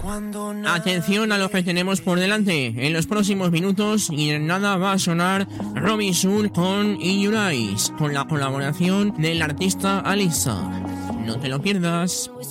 Atención a lo que tenemos por delante. En los próximos minutos y en nada va a sonar Robinson con In Your Eyes, con la colaboración del artista Alisa. No te lo pierdas.